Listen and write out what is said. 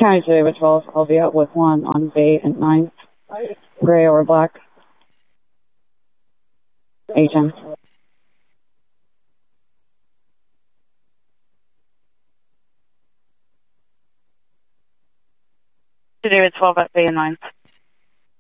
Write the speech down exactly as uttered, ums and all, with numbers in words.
County today with twelve. I'll be out with one on Bay and nine. Gray or black. H M. Today with twelve at Bay and nine.